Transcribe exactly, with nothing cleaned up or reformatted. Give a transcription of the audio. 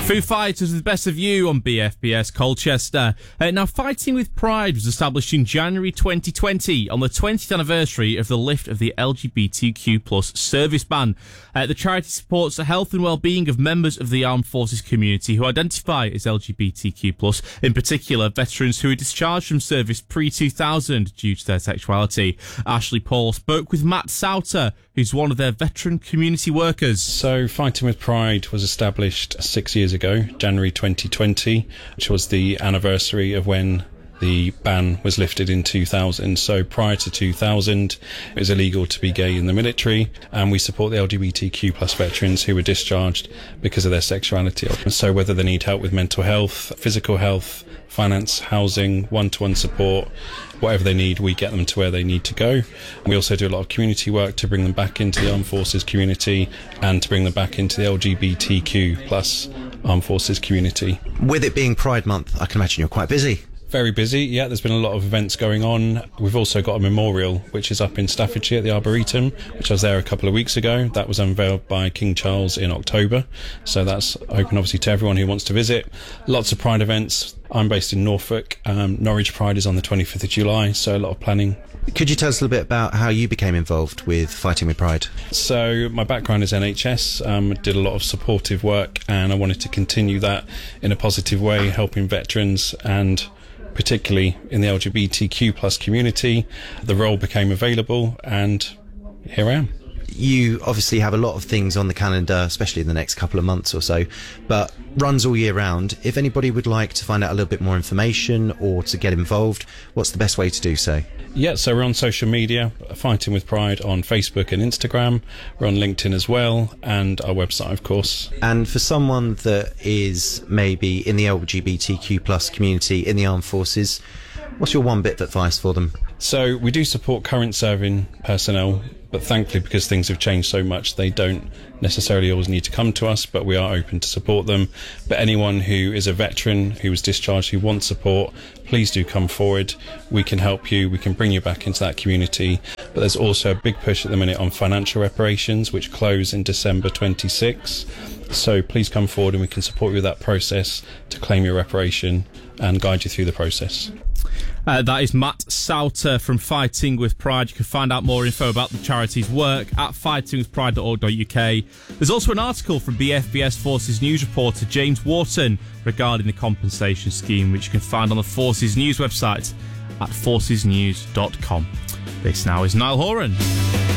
Foo Fighters with Best of You on B F B S Colchester. Uh, now, Fighting with Pride was established in January twenty twenty on the twentieth anniversary of the lift of the L G B T Q plus service ban. Uh, the charity supports the health and well-being of members of the armed forces community who identify as L G B T Q plus, in particular veterans who are discharged from service pre two thousand due to their sexuality. Ashley Paul spoke with Matt Sauter, who's one of their veteran community workers. So Fighting with Pride was established six years ago, January twenty twenty, which was the anniversary of when the ban was lifted in two thousand. So prior to two thousand, it was illegal to be gay in the military, and we support the L G B T Q plus veterans who were discharged because of their sexuality. So whether they need help with mental health, physical health, finance, housing, one-to-one support, whatever they need, we get them to where they need to go. We also do a lot of community work to bring them back into the armed forces community and to bring them back into the L G B T Q plus armed forces community. With it being Pride Month, I can imagine you're quite busy. Very busy, yeah. There's been a lot of events going on. We've also got a memorial, which is up in Staffordshire at the Arboretum, which I was there a couple of weeks ago. That was unveiled by King Charles in October. So that's open, obviously, to everyone who wants to visit. Lots of Pride events. I'm based in Norfolk. Um, Norwich Pride is on the twenty-fifth of July, so a lot of planning. Could you tell us a little bit about how you became involved with Fighting with Pride? So my background is N H S, um, did a lot of supportive work, and I wanted to continue that in a positive way, helping veterans and particularly in the L G B T Q plus community. The role became available, and here I am. You obviously have a lot of things on the calendar, especially in the next couple of months or so, but runs all year round. If anybody would like to find out a little bit more information or to get involved, what's the best way to do so? Yeah, so we're on social media, Fighting with Pride on Facebook and Instagram. We're on LinkedIn as well, and our website, of course. And for someone that is maybe in the L G B T Q plus community in the armed forces, what's your one bit of advice for them? So we do support current serving personnel, but thankfully, because things have changed so much, they don't necessarily always need to come to us, but we are open to support them. But anyone who is a veteran, who was discharged, who wants support, please do come forward. We can help you. We can bring you back into that community. But there's also a big push at the minute on financial reparations, which close in December twenty-sixth. So please come forward and we can support you with that process to claim your reparation and guide you through the process. Uh, that is Matt Sauter from Fighting with Pride. You can find out more info about the charity's work at fighting with pride dot org dot U K. There's also an article from B F B S Forces news reporter James Wharton regarding the compensation scheme, which you can find on the Forces News website at forces news dot com. This now is Niall Horan.